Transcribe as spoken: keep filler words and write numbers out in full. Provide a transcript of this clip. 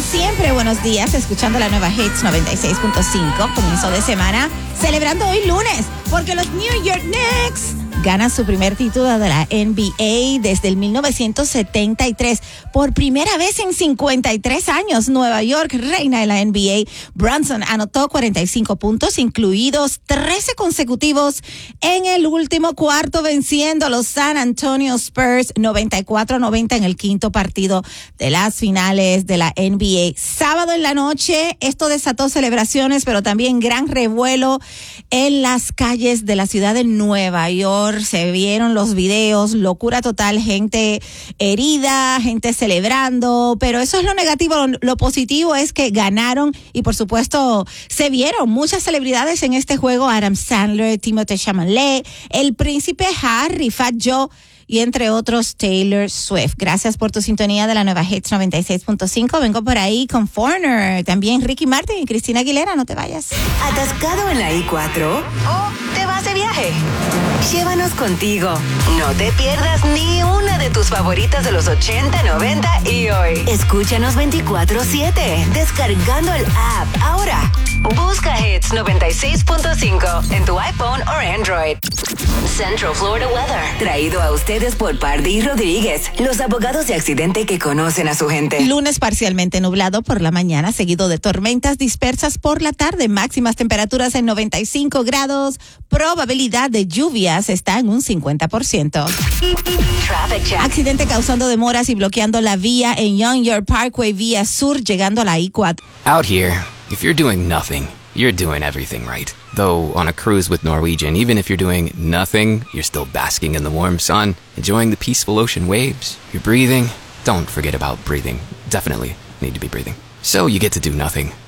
siempre, buenos días, escuchando la nueva Hits noventa y seis punto cinco, comienzo de semana, celebrando hoy lunes, porque los New York Knicks ganan su primer título de la N B A desde el mil novecientos setenta y tres. Por primera vez en cincuenta y tres años, Nueva York, reina de la N B A. Brunson anotó cuarenta y cinco puntos, incluidos trece consecutivos en el último cuarto, venciendo a los San Antonio Spurs noventa y cuatro a noventa en el quinto partido de las finales de la N B A. Sábado en la noche, esto desató celebraciones, pero también gran revuelo en las calles de la ciudad de Nueva York. Se vieron los videos, locura total, gente herida, gente celebrando, pero eso es lo negativo. Lo, lo positivo es que ganaron y por supuesto se vieron muchas celebridades en este juego: Adam Sandler, Timothée Chalamet, el príncipe Harry, Fat Joe y entre otros Taylor Swift. Gracias por tu sintonía de la nueva Hits noventa y seis punto cinco. Vengo por ahí con Foreigner, también Ricky Martin y Cristina Aguilera. No te vayas. ¿Atascado en la I cuatro? ¿O te vas de viaje? Llévanos contigo. No te pierdas ni una de tus favoritas de los ochenta, noventa y hoy. Escúchanos veinticuatro siete, descargando el app ahora. Busca Hits noventa y seis punto cinco en tu iPhone o Android. Central Florida Weather, traído a ustedes por Pardy y Rodríguez, los abogados de accidente que conocen a su gente. Lunes parcialmente nublado por la mañana, seguido de tormentas dispersas por la tarde. Máximas temperaturas en noventa y cinco grados. Probabilidad de lluvias está en un cincuenta por ciento. Traffic check. Accidente causando demoras y bloqueando la vía en Young York Parkway vía sur, llegando a la I cuatro. Out here, if you're doing nothing, you're doing everything right. Though on a cruise with Norwegian, even if you're doing nothing, you're still basking in the warm sun, enjoying the peaceful ocean waves. You're breathing. Don't forget about breathing. Definitely need to be breathing. So you get to do nothing.